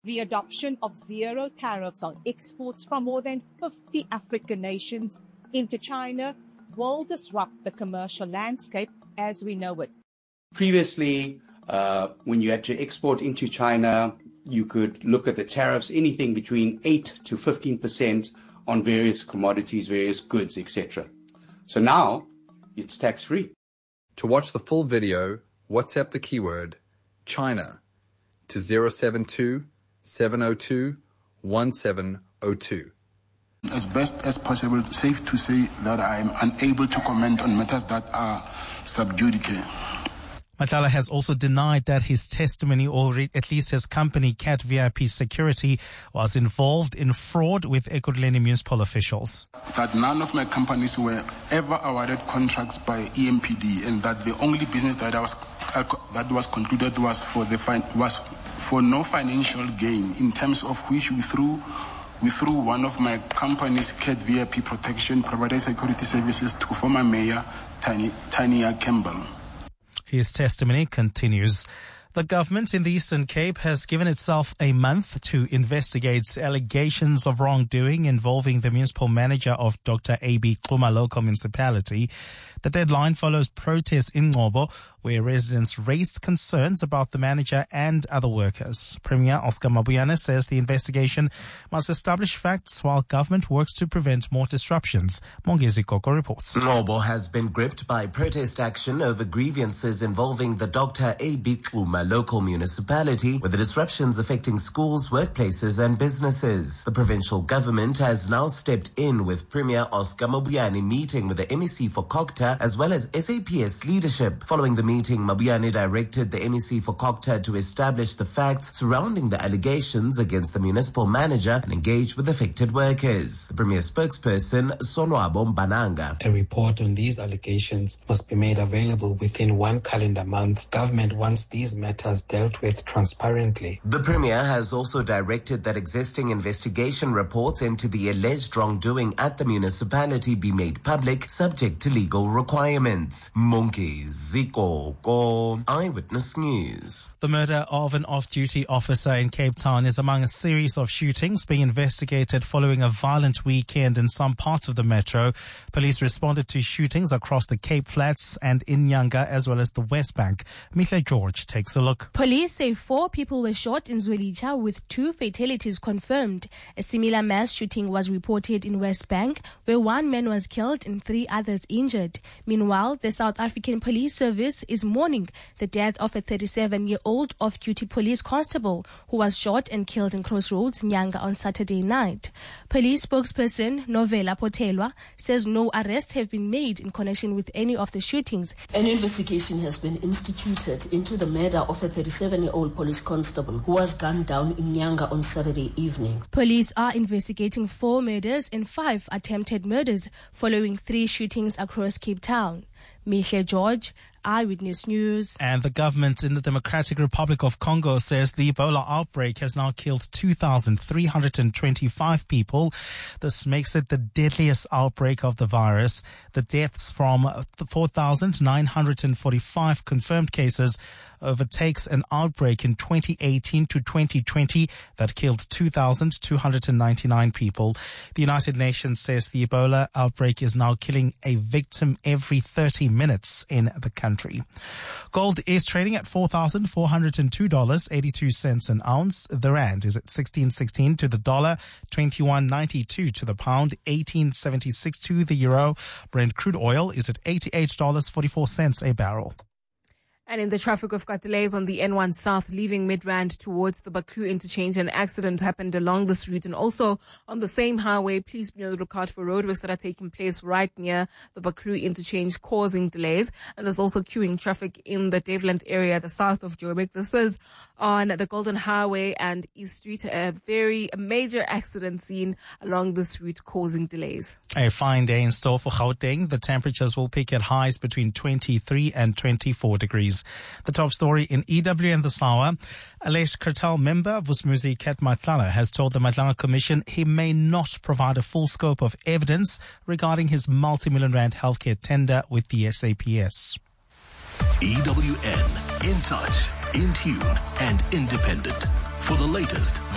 The adoption of zero tariffs on exports from more than 50 African nations into China will disrupt the commercial landscape as we know it. Previously, when you had to export into China, you could look at the tariffs, anything between 8 to 15% on various commodities, various goods, etc. So now, it's tax-free. To watch the full video, WhatsApp the keyword China to 072-702-1702. As best as possible, safe to say that I am unable to comment on matters that are sub judice. Matlala has also denied that his testimony, or at least his company, Cat VIP Security, was involved in fraud with Ekurhuleni municipal officials. That none of my companies were ever awarded contracts by EMPD, and that the only business that was concluded was for no financial gain, in terms of which we threw one of my companies, Cat VIP Protection, provided security services to former mayor Tanya Campbell. His testimony continues. The government in the Eastern Cape has given itself a month to investigate allegations of wrongdoing involving the municipal manager of Dr. A.B. Xuma local municipality. The deadline follows protests in Ngobo, where residents raised concerns about the manager and other workers. Premier Oscar Mabuyane says the investigation must establish facts while government works to prevent more disruptions. Mongezi Koko reports. Ngobo has been gripped by protest action over grievances involving the Dr. A.B. Xuma local municipality, with the disruptions affecting schools, workplaces and businesses. The provincial government has now stepped in, with Premier Oscar Mabuyane meeting with the MEC for Kokta as well as SAPS leadership. Following the meeting, Mabuyane directed the MEC for Kokta to establish the facts surrounding the allegations against the municipal manager and engage with affected workers. The Premier spokesperson, Sonwabo Mbananga. A report on these allegations must be made available within 1 calendar month. Government wants these matters dealt with transparently. The Premier has also directed that existing investigation reports into the alleged wrongdoing at the municipality be made public, subject to legal requirements. Mongezi Koko, Eyewitness News. The murder of an off-duty officer in Cape Town is among a series of shootings being investigated following a violent weekend in some parts of the metro. Police responded to shootings across the Cape Flats and in Nyanga as well as the West Bank. Mitha George takes a look. Police say 4 people were shot in Zwelitsha, with 2 fatalities confirmed. A similar mass shooting was reported in West Bank, where 1 man was killed and 3 others injured. Meanwhile, the South African Police Service is mourning the death of a 37-year-old off-duty police constable who was shot and killed in Crossroads, Nyanga, on Saturday night. Police spokesperson Novela Potelwa says no arrests have been made in connection with any of the shootings. An investigation has been instituted into the murder of a 37-year-old police constable who was gunned down in Nyanga on Saturday evening. Police are investigating 4 murders and 5 attempted murders following 3 shootings across Cape Town. Mitha George, Eyewitness News. And the government in the Democratic Republic of Congo says the Ebola outbreak has now killed 2,325 people. This makes it the deadliest outbreak of the virus. The deaths from 4,945 confirmed cases overtakes an outbreak in 2018 to 2020 that killed 2,299 people. The United Nations says the Ebola outbreak is now killing a victim every 30 minutes in the country. Gold is trading at $4,402.82 an ounce. The rand is at 16.16 to the dollar, 21.92 to the pound, 18.76 to the euro. Brent crude oil is at $88.44 a barrel. And in the traffic, we've got delays on the N1 South leaving Midrand towards the Baklu interchange. An accident happened along this route. And also on the same highway, please be on the lookout for roadworks that are taking place right near the Baklu interchange, causing delays. And there's also queuing traffic in the Daveland area, the south of Joburg. This is on the Golden Highway and East Street. A major accident seen along this route, causing delays. A fine day in store for Gauteng. The temperatures will peak at highs between 23 and 24 degrees. The top story in EW and the Sawa. Alleged cartel member Vusmuzi Ket Matlala has told the Matlala Commission he may not provide a full scope of evidence regarding his multi-million rand healthcare tender with the SAPS. EWN, in touch, in tune and independent. For the latest